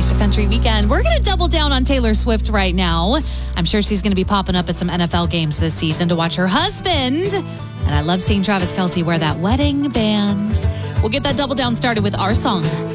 Best of Country Weekend. We're going to double down on Taylor Swift right now. I'm sure she's going to be popping up at some NFL games this season to watch her husband. And I love seeing Travis Kelce wear that wedding band. We'll get that double down started with our song.